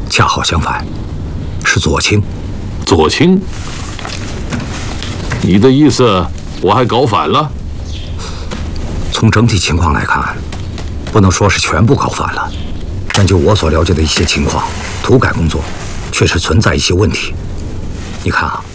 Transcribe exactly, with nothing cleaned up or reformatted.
恰好相反，是左倾。 左倾？你的意思我还搞反了？ 从整体情况来看，不能说是全部搞反了，但就我所了解的一些情况，土改工作确实存在一些问题。你看啊，